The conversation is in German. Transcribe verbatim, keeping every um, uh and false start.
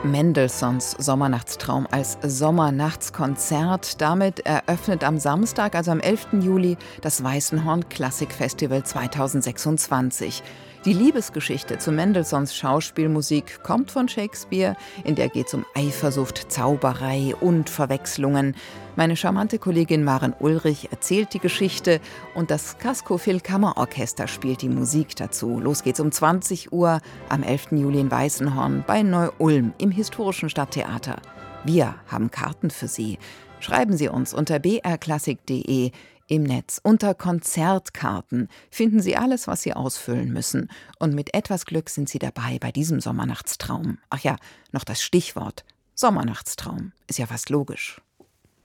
Mendelssohns Sommernachtstraum als Sommernachtskonzert. Damit eröffnet am Samstag, also am elften Juli, das Weißenhorn Klassikfestival zweitausendsechsundzwanzig. Die Liebesgeschichte zu Mendelssohns Schauspielmusik kommt von Shakespeare. In der geht es um Eifersucht, Zauberei und Verwechslungen. Meine charmante Kollegin Maren Ulrich erzählt die Geschichte und das Casco Philkammerorchester spielt die Musik dazu. Los geht's um zwanzig Uhr am elften Juli in Weißenhorn bei Neu-Ulm im historischen Stadttheater. Wir haben Karten für Sie. Schreiben Sie uns unter b r klassik punkt d e. Im Netz unter Konzertkarten finden Sie alles, was Sie ausfüllen müssen. Und mit etwas Glück sind Sie dabei bei diesem Sommernachtstraum. Ach ja, noch das Stichwort. Sommernachtstraum ist ja fast logisch.